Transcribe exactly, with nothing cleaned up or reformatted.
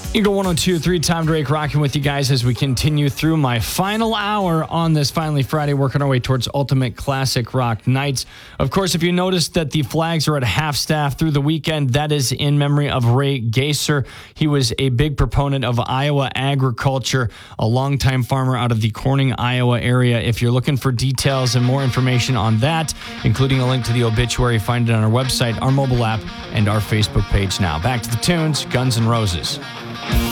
Eagle one oh two point three, Tom Drake rocking with you guys as we continue through my final hour on this Finally Friday, working our way towards Ultimate Classic Rock Nights. Of course, if you noticed that the flags are at half staff through the weekend, that is in memory of Ray Gaser. He was a big proponent of Iowa agriculture, a longtime farmer out of the Corning, Iowa area. If you're looking for details and more information on that, including a link to the obituary, find it on our website, our mobile app, and our Facebook page now. Back to the tunes, Guns N' Roses.